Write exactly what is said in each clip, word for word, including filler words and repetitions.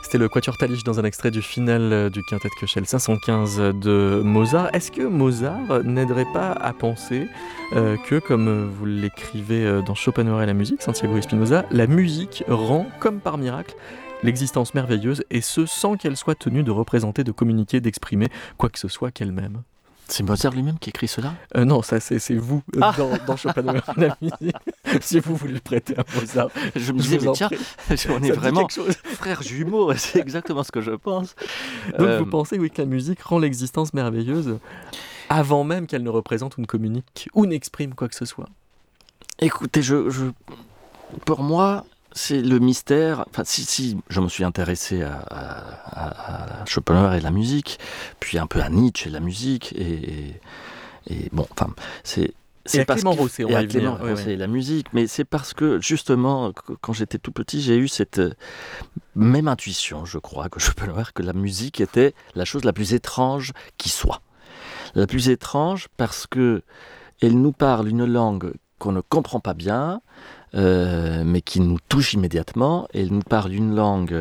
C'était le Quatuor Talich dans un extrait du final du quintet Köchel cinq cent quinze de Mozart. Est-ce que Mozart n'aiderait pas à penser euh, que, comme vous l'écrivez dans Schopenhauer et la musique, Santiago Espinosa, la musique rend, comme par miracle, l'existence merveilleuse, et ce sans qu'elle soit tenue de représenter, de communiquer, d'exprimer quoi que ce soit qu'elle-même? C'est Mozart lui-même qui écrit cela ? euh, Non, ça c'est, c'est vous ah dans, dans Schopenhauer et la musique. Si vous voulez le prêter à Mozart, je me disais, mais tiens, on est vraiment frères jumeaux, c'est exactement ce que je pense. Donc euh... vous pensez, oui, que la musique rend l'existence merveilleuse avant même qu'elle ne représente ou ne communique ou n'exprime quoi que ce soit? Écoutez, je, je... pour moi, c'est le mystère. Enfin, si, si je me suis intéressé à, à, à Schopenhauer et la musique, puis un peu à Nietzsche et la musique, et, et, et bon, enfin, c'est. C'est et à parce Clément Rosset, on va y venir. Oui, oui. La musique, mais c'est parce que justement, quand j'étais tout petit, j'ai eu cette même intuition, je crois, que Schopenhauer, que la musique était la chose la plus étrange qui soit. La plus étrange parce que elle nous parle une langue qu'on ne comprend pas bien, euh, mais qui nous touche immédiatement. Elle nous parle une langue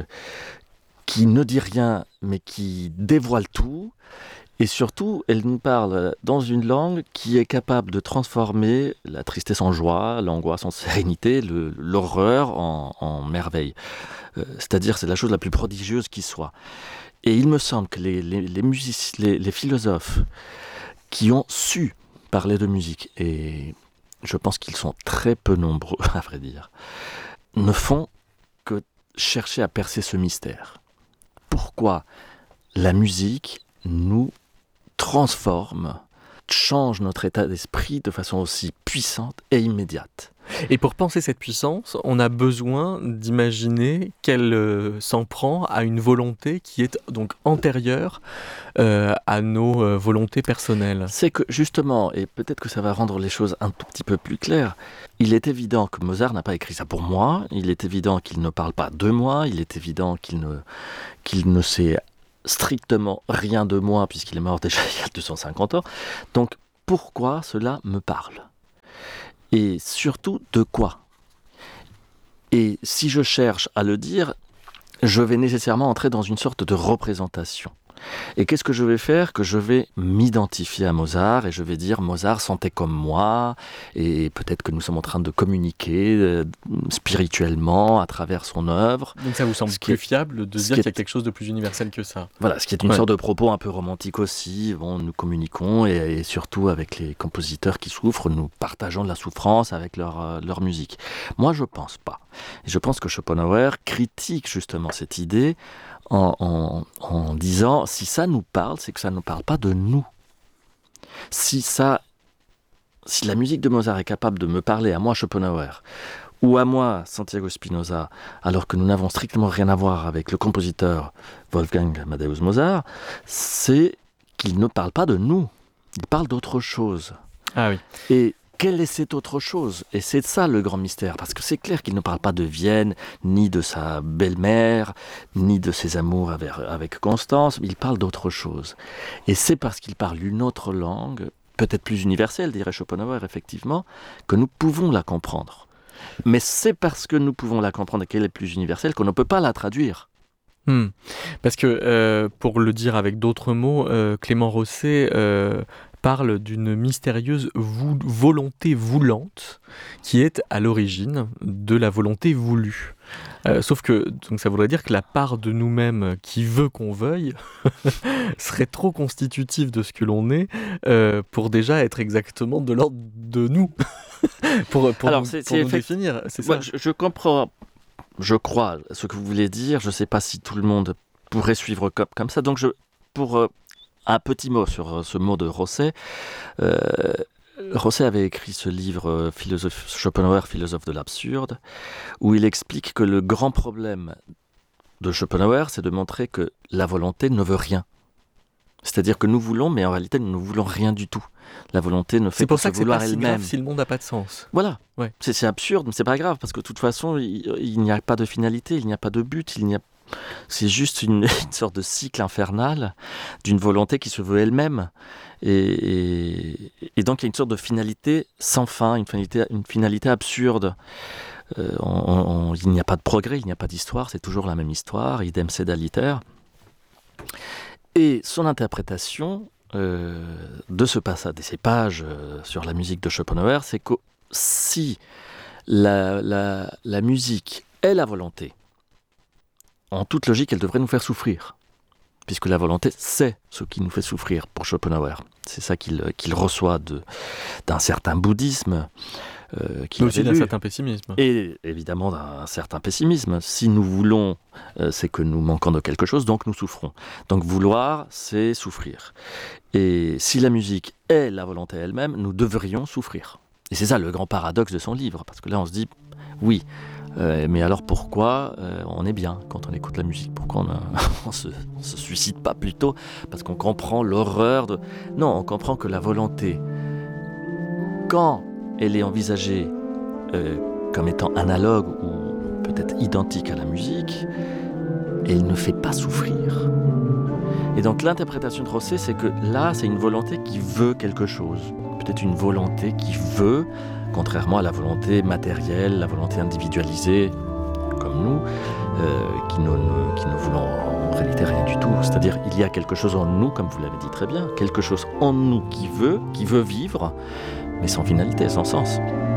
qui ne dit rien, mais qui dévoile tout. Et surtout, elle nous parle dans une langue qui est capable de transformer la tristesse en joie, l'angoisse en sérénité, le, l'horreur en, en merveille. Euh, c'est-à-dire, c'est la chose la plus prodigieuse qui soit. Et il me semble que les, les, les, musici- les, les philosophes qui ont su parler de musique, et je pense qu'ils sont très peu nombreux, à vrai dire, ne font que chercher à percer ce mystère. Pourquoi la musique nous transforme, change notre état d'esprit de façon aussi puissante et immédiate. Et pour penser cette puissance, on a besoin d'imaginer qu'elle euh, s'en prend à une volonté qui est donc antérieure euh, à nos euh, volontés personnelles. C'est que justement, et peut-être que ça va rendre les choses un tout petit peu plus claires, il est évident que Mozart n'a pas écrit ça pour moi, il est évident qu'il ne parle pas de moi, il est évident qu'il ne, qu'il ne sait strictement rien de moi, puisqu'il est mort déjà il y a deux cent cinquante ans. Donc, pourquoi cela me parle ? Et surtout, de quoi ? Et si je cherche à le dire, je vais nécessairement entrer dans une sorte de représentation. Et qu'est-ce que je vais faire ? Que je vais m'identifier à Mozart et je vais dire Mozart sentait comme moi, et peut-être que nous sommes en train de communiquer euh, spirituellement à travers son œuvre. Donc ça vous semble plus est, fiable de dire qu'il y a quelque chose de plus universel que ça ? Voilà, ce qui est une ouais. sorte de propos un peu romantique aussi. Bon, nous communiquons et, et surtout avec les compositeurs qui souffrent, nous partageons de la souffrance avec leur, euh, leur musique. Moi, je pense pas. Et je pense que Schopenhauer critique justement cette idée En, en, en disant, si ça nous parle, c'est que ça ne parle pas de nous. Si ça, si la musique de Mozart est capable de me parler à moi, Schopenhauer, ou à moi, Santiago Spinoza, alors que nous n'avons strictement rien à voir avec le compositeur Wolfgang Amadeus Mozart, c'est qu'il ne parle pas de nous. Il parle d'autre chose. Ah oui. Et quelle est cette autre chose ? Et c'est ça le grand mystère, parce que c'est clair qu'il ne parle pas de Vienne, ni de sa belle-mère, ni de ses amours avec, avec Constance, mais il parle d'autre chose. Et c'est parce qu'il parle une autre langue, peut-être plus universelle, dirait Schopenhauer, effectivement, que nous pouvons la comprendre. Mais c'est parce que nous pouvons la comprendre et qu'elle est plus universelle qu'on ne peut pas la traduire. Hmm. Parce que, euh, pour le dire avec d'autres mots, euh, Clément Rosset euh, parle d'une mystérieuse vou- volonté voulante qui est à l'origine de la volonté voulue. Euh, sauf que donc ça voudrait dire que la part de nous-mêmes qui veut qu'on veuille serait trop constitutive de ce que l'on est euh, pour déjà être exactement de l'ordre de nous. pour pour, Alors, nous, c'est, pour c'est nous effect... définir, c'est Moi, ça. je, je comprends, je crois ce que vous voulez dire. Je ne sais pas si tout le monde pourrait suivre comme, comme ça. Donc, je, pour euh, un petit mot sur euh, ce mot de Rosset, euh, Rosset avait écrit ce livre euh, philosophe, Schopenhauer, philosophe de l'absurde, où il explique que le grand problème de Schopenhauer, c'est de montrer que la volonté ne veut rien. C'est-à-dire que nous voulons, mais en réalité, nous ne voulons rien du tout. La volonté ne fait c'est pour que ça se que c'est vouloir pas si elle-même. grave si le monde n'a pas de sens. Voilà, ouais. c'est, c'est absurde, mais c'est pas grave, parce que de toute façon, il, il n'y a pas de finalité, il n'y a pas de but, il n'y a... c'est juste une, une sorte de cycle infernal d'une volonté qui se veut elle-même. Et, et, et donc, il y a une sorte de finalité sans fin, une finalité, une finalité absurde. euh, on, on, il n'y a pas de progrès, il n'y a pas d'histoire, c'est toujours la même histoire, idem sed aliter. Et son interprétation euh, de ce passage, de ces pages euh, sur la musique de Schopenhauer, c'est que si la, la, la musique est la volonté, en toute logique, elle devrait nous faire souffrir, puisque la volonté, c'est ce qui nous fait souffrir pour Schopenhauer. C'est ça qu'il, qu'il reçoit de, d'un certain bouddhisme, euh, qu'il mais aussi avait d'un lu. certain pessimisme. Et évidemment d'un certain pessimisme. Si nous voulons, euh, c'est que nous manquons de quelque chose, donc nous souffrons. Donc vouloir, c'est souffrir. Et si la musique est la volonté elle-même, nous devrions souffrir. Et c'est ça le grand paradoxe de son livre, parce que là on se dit, oui, euh, mais alors pourquoi euh, on est bien quand on écoute la musique? Pourquoi on ne se, se suicide pas plutôt? Parce qu'on comprend l'horreur de... Non, on comprend que la volonté, quand elle est envisagée euh, comme étant analogue ou peut-être identique à la musique, elle ne fait pas souffrir. Et donc l'interprétation de Rosset, c'est que là, c'est une volonté qui veut quelque chose. Peut-être une volonté qui veut, contrairement à la volonté matérielle, la volonté individualisée, comme nous, euh, qui, ne, ne, qui ne voulons en réalité rien du tout. C'est-à-dire, il y a quelque chose en nous, comme vous l'avez dit très bien, quelque chose en nous qui veut, qui veut vivre, mais sans finalité, sans sens.